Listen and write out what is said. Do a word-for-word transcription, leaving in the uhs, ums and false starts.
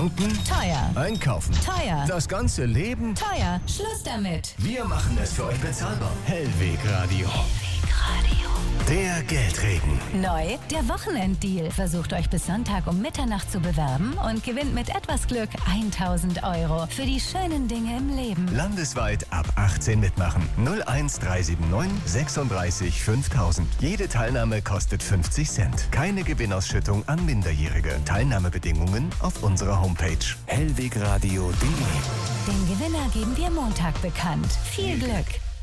Tanken? Teuer. Einkaufen? Teuer. Das ganze Leben? Teuer. Schluss damit. Wir machen es für euch bezahlbar. Hellweg Radio. Hellweg Radio. Der Geldregen. Neu, der Wochenenddeal. Versucht euch bis Sonntag um Mitternacht zu bewerben und gewinnt mit etwas Glück tausend Euro für die schönen Dinge im Leben. Landesweit ab achtzehn mitmachen. null eins drei sieben neun sechsunddreißig fünftausend. Jede Teilnahme kostet fünfzig Cent. Keine Gewinnausschüttung an Minderjährige. Teilnahmebedingungen auf unserer Homepage hellwegradio punkt de. Den Gewinner geben wir Montag bekannt. Viel Glück!